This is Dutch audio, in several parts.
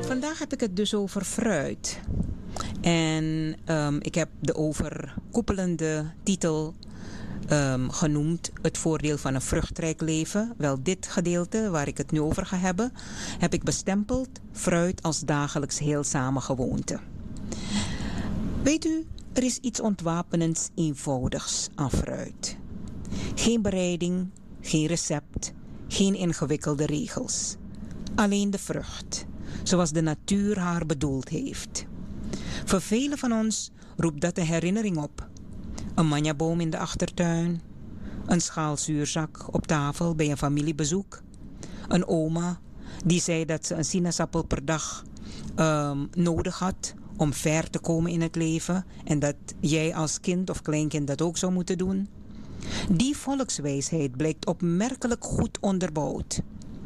Vandaag heb ik het dus over fruit. En ik heb de overkoepelende titel genoemd het voordeel van een vruchtrijk leven. Wel, dit gedeelte waar ik het nu over ga hebben, heb ik bestempeld fruit als dagelijks heelzame gewoonte. Weet u, er is iets ontwapenends eenvoudigs aan fruit. Geen bereiding, geen recept, geen ingewikkelde regels. Alleen de vrucht, zoals de natuur haar bedoeld heeft. Voor velen van ons roept dat een herinnering op. Een manjaboom in de achtertuin, een schaal zuurzak op tafel bij een familiebezoek, een oma die zei dat ze een sinaasappel per dag nodig had om ver te komen in het leven en dat jij als kind of kleinkind dat ook zou moeten doen. Die volkswijsheid blijkt opmerkelijk goed onderbouwd.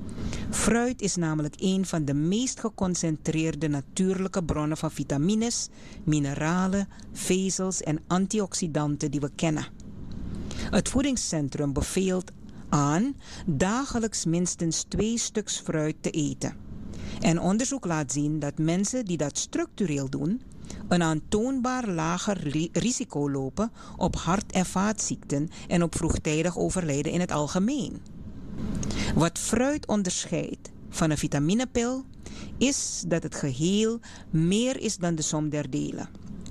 Fruit is namelijk een van de meest geconcentreerde natuurlijke bronnen van vitamines, mineralen, vezels en antioxidanten die we kennen. Het voedingscentrum beveelt aan dagelijks minstens 2 stuks fruit te eten. En onderzoek laat zien dat mensen die dat structureel doen, een aantoonbaar lager risico lopen op hart- en vaatziekten en op vroegtijdig overlijden in het algemeen. Wat fruit onderscheidt van een vitaminepil is dat het geheel meer is dan de som der delen.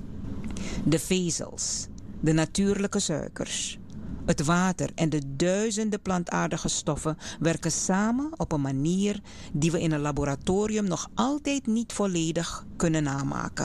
De vezels, de natuurlijke suikers, het water en de duizenden plantaardige stoffen werken samen op een manier die we in een laboratorium nog altijd niet volledig kunnen namaken.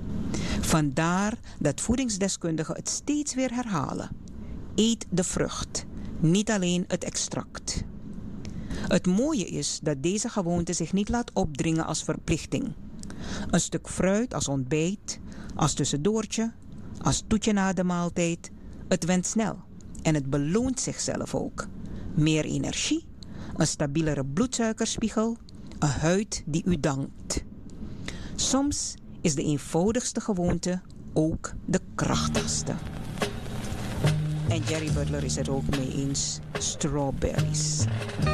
Vandaar dat voedingsdeskundigen het steeds weer herhalen. Eet de vrucht, niet alleen het extract. Het mooie is dat deze gewoonte zich niet laat opdringen als verplichting. Een stuk fruit als ontbijt, als tussendoortje, als toetje na de maaltijd, het went snel en het beloont zichzelf ook. Meer energie, een stabielere bloedsuikerspiegel, een huid die u dankt. Soms is de eenvoudigste gewoonte ook de krachtigste. En Jerry Butler is het ook mee eens. Strawberries.